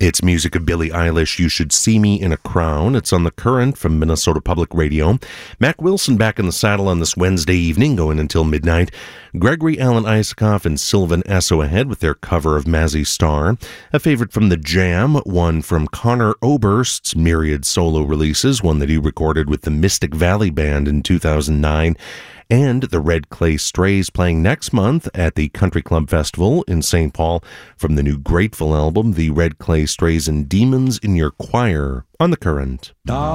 It's music of Billie Eilish, You Should See Me in a Crown. It's on The Current from Minnesota Public Radio. Mac Wilson back in the saddle on this Wednesday evening, going until midnight. Gregory Alan Isakov and Sylvan Esso ahead with their cover of Mazzy Star. A favorite from The Jam, one from Connor Oberst's myriad solo releases, one that he recorded with the Mystic Valley Band in 2009. And the Red Clay Strays playing next month at the Country Club Festival in St. Paul from the new Grateful album, The Red Clay Strays and Demons in Your Choir, on The Current.